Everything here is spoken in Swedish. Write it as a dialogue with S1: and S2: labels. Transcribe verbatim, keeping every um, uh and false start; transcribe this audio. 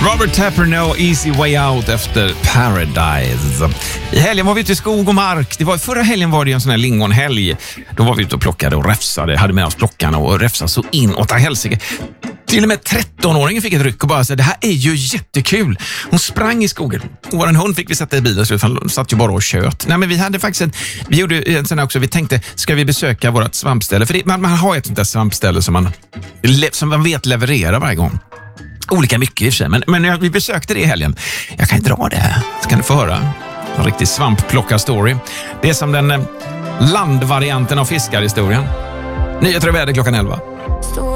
S1: Robert Tapper, No Easy Way Out efter Paradise. I helgen var vi ute i skog och mark. Det var, förra helgen var det en sån här lingonhelg. Då var vi ute och plockade och räfsade. Hade med oss plockarna och räfsade så in åt helsike. Till och med tretton-åringen fick ett ryck och bara sa, det här är ju jättekul. Hon sprang i skogen. Vår hund fick vi sätta i bilen, så han satt ju bara och kött. Nej, men vi hade faktiskt en, vi gjorde en sån här också, vi tänkte, ska vi besöka vårt svampställe? För det, man, man har ett sånt där svampställe som man, som man vet leverera varje gång. Olika mycket i och för sig, men, men vi besökte det i helgen. Jag kan ju dra det här, så kan du få höra. En riktig svampplocka-story. Det är som den landvarianten av fiskarhistorien. Nyheter och väder klockan elva.